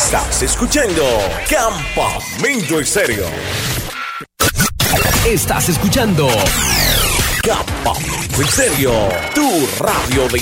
Estás escuchando Campamento Estéreo. Estás escuchando Campamento Estéreo, tu radio de